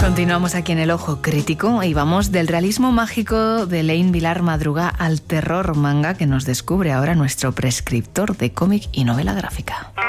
Continuamos aquí en El Ojo Crítico y vamos del realismo mágico de Elaine Vilar Madruga al terror manga que nos descubre ahora nuestro prescriptor de cómic y novela gráfica.